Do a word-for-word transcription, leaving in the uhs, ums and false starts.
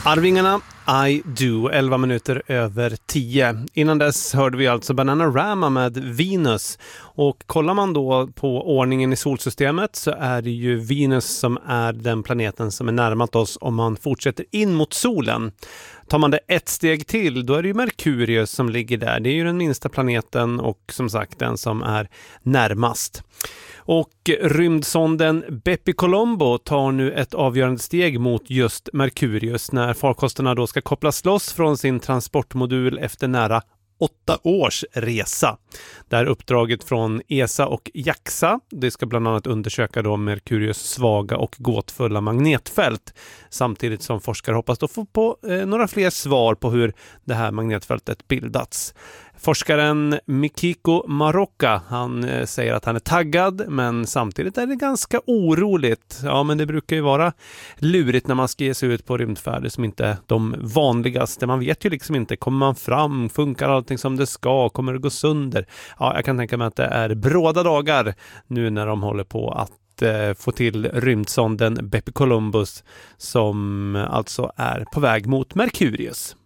Arvingarna, I Do, elva minuter över tio. Innan dess hörde vi alltså Bananarama med Venus. Och kollar man då på ordningen i solsystemet så är det ju Venus som är den planeten som är närmast oss om man fortsätter in mot solen. Tar man det ett steg till, då är det ju Merkurius som ligger där. Det är ju den minsta planeten och som sagt den som är närmast. Och rymdsonden Bepi Colombo tar nu ett avgörande steg mot just Merkurius när farkosterna då ska kopplas loss från sin transportmodul efter nära åtta års resa. Där uppdraget från E S A och JAXA, det ska bland annat undersöka då Merkurius svaga och gåtfulla magnetfält. Samtidigt som forskare hoppas då få på eh, några fler svar på hur det här magnetfältet bildats. Forskaren Mikiko Maroka, han eh, säger att han är taggad men samtidigt är det ganska oroligt. Ja, men det brukar ju vara lurigt när man ska ge sig ut på rymdfärder som inte är de vanligaste. Man vet ju liksom inte, kommer man fram, funkar allting som det ska, kommer det gå sönder? Ja, jag kan tänka mig att det är bråda dagar nu när de håller på att eh, få till rymdsonden Bepi Columbus som alltså är på väg mot Merkurius.